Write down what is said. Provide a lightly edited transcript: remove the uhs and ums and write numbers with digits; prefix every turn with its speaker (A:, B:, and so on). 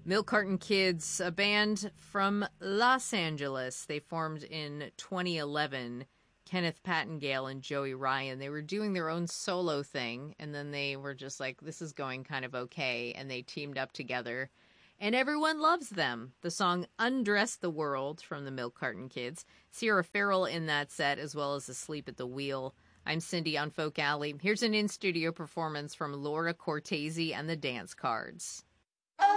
A: Milk Carton Kids, a band from Los Angeles. They formed in 2011. Kenneth Pattengale and Joey Ryan. They were doing their own solo thing, and then they were just like, this is going kind of okay, and they teamed up together. And everyone loves them. The song Undress the World from the Milk Carton Kids. Sierra Farrell in that set, as well as Asleep at the Wheel. I'm Cindy on Folk Alley. Here's an in-studio performance from Laura Cortese and the Dance Cards.